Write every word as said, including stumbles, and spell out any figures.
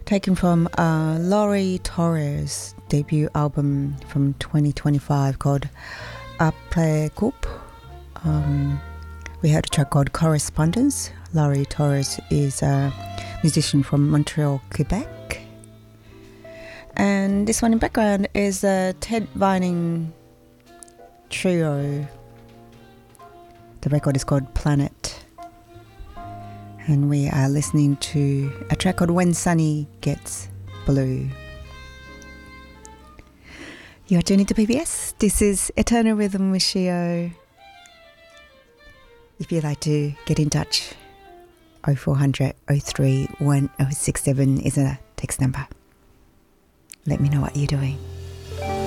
taken from uh, Laurie Torres' debut album from twenty twenty-five called Après Coupe. Um, we heard a track called Correspondence. Laurie Torres is a musician from Montreal, Quebec. And this one in background is a Ted Vining trio. The record is called Planet. And we are listening to a track called When Sunny Gets Blue. You're tuning to P B S. This is Eternal Rhythm with Shio. If you'd like to get in touch, oh four hundred, oh three, one oh six seven is a text number. Let me know what you're doing.